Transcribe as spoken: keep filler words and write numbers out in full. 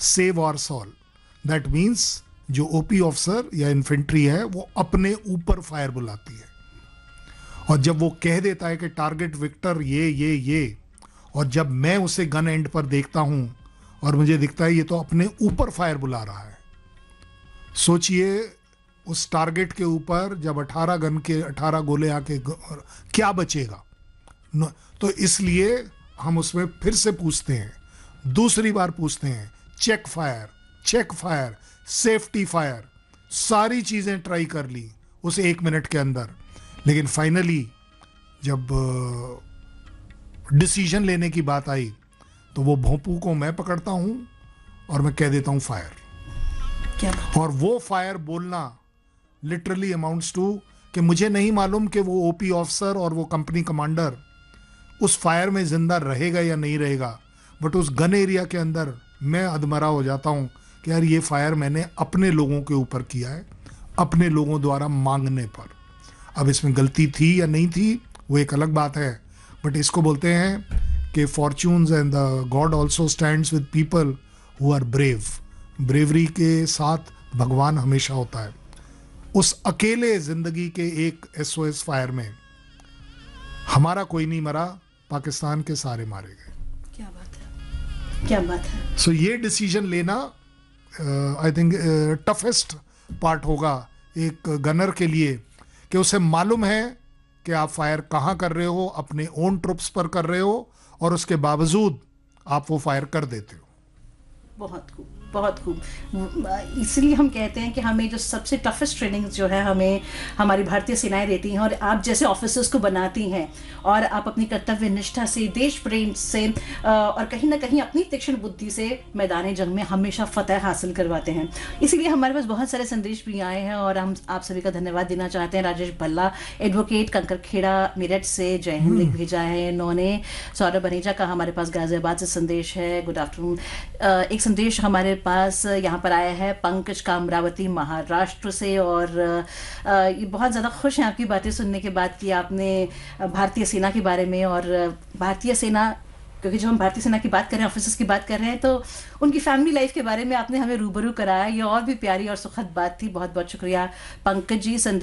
Save our soul. That means जो OP officer या infantry है वो अपने ऊपर फायर बुलाती है, और जब वो कह देता है कि टारगेट विक्टर ये ये ये, और जब मैं उसे गन एंड पर देखता हूं और मुझे दिखता है ये तो अपने ऊपर फायर बुला रहा है, सोचिए उस टारगेट के ऊपर जब अठारह गन के अठारह गोले आके क्या बचेगा। तो इसलिए हम उसमें फिर से पूछते हैं, दूसरी बार पूछते हैं, check fire, check fire, safety fire, सारी चीजें ट्राई कर ली उस एक मिनट के अंदर, लेकिन फाइनली जब डिसीजन लेने की बात आई तो वो भोंपू को मैं पकड़ता हूं और मैं कह देता हूं फायर। क्या? और वो फायर बोलना लिटरली अमाउंट्स टू कि मुझे नहीं मालूम कि वो ओपी ऑफिसर और वो कंपनी कमांडर उस फायर में जिंदा रहेगा या नहीं रहेगा, बट उस गन एरिया के अंदर मैं अधमरा हो जाता हूं कि यार ये फायर मैंने अपने लोगों के ऊपर किया है, अपने लोगों द्वारा मांगने पर। अब इसमें गलती थी या नहीं थी वो एक अलग बात है, बट इसको बोलते हैं कि fortunes and the God also stands with people who are brave. Bravery के साथ भगवान हमेशा होता है। उस अकेले जिंदगी के एक एसओएस फायर में हमारा कोई नहीं मरा, पाकिस्तान के सारे मारे गए। क्या बात है, क्या बात है। सो so, ये डिसीजन लेना आई थिंक टफेस्ट पार्ट होगा एक गनर के लिए, कि उसे मालूम है कि आप फायर कहाँ कर रहे हो, अपने ओन ट्रुप्स पर कर रहे हो, और उसके बावजूद आप वो फायर कर देते हो। बहुत खूब, बहुत खूब। इसलिए हम कहते हैं कि हमें जो सबसे टफेस्ट ट्रेनिंग जो है हमें हमारी भारतीय सेनाएं देती हैं, और आप जैसे ऑफिसर्स को बनाती हैं, और आप अपनी कर्तव्य निष्ठा से, देश प्रेम से, और कहीं ना कहीं अपनी तीक्ष्ण बुद्धि से मैदान जंग में हमेशा फतह हासिल करवाते हैं। इसीलिए हमारे पास बहुत सारे संदेश भी आए हैं, और हम आप सभी का धन्यवाद देना चाहते हैं। राजेश भल्ला, एडवोकेट, कंकरखेड़ा, मेरठ से जय हिंद लिख भेजा है इन्होंने। सौरभ बनेजा का हमारे पास गाजियाबाद से संदेश है, गुड आफ्टरनून। एक संदेश हमारे पास यहाँ पर आया है पंकज का अमरावती महाराष्ट्र से, और ये बहुत ज़्यादा खुश हैं आपकी बातें सुनने के बाद कि आपने भारतीय सेना के बारे में, और भारतीय सेना, क्योंकि जब हम भारतीय सेना की बात कर रहे हैं, ऑफिसर्स की बात कर रहे हैं, तो उनकी फैमिली लाइफ के बारे में आपने हमें रूबरू कराया। ये और भी प्यारी और सुखद बात थी। बहुत बहुत शुक्रिया पंकज जी। संदेश